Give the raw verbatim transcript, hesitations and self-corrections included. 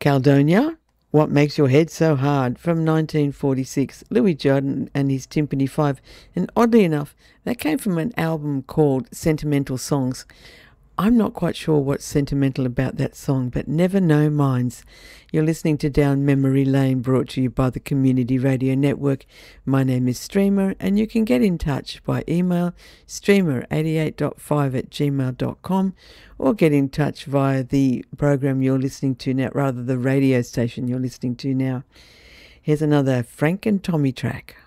Caledonia, What Makes Your Head So Hard, from nineteen forty-six, Louis Jordan and his Timpani Five. And oddly enough, that came from an album called Sentimental Songs. I'm not quite sure what's sentimental about that song, but never know minds. You're listening to Down Memory Lane, brought to you by the Community Radio Network. My name is Streamer, and you can get in touch by email streamer eighty-eight point five at gmail dot com, or get in touch via the program you're listening to now, rather the radio station you're listening to now. Here's another Frank and Tommy track.